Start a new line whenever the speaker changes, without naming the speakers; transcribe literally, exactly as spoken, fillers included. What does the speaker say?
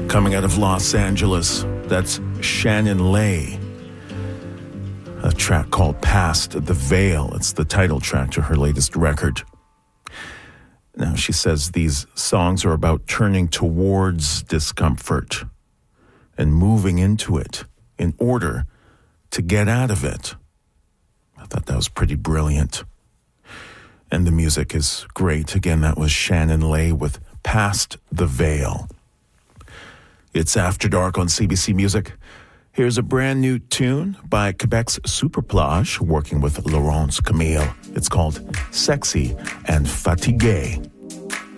Coming out of Los Angeles, that's Shannon Lay. A track called Past the Veil. It's the title track to her latest record. Now, she says these songs are about turning towards discomfort and moving into it in order to get out of it. I thought that was pretty brilliant. And the music is great. Again, that was Shannon Lay with Past the Veil. It's After Dark on C B C Music. Here's a brand new tune by Quebec's Superplage, working with Laurence Camille. It's called Sexy and Fatigué.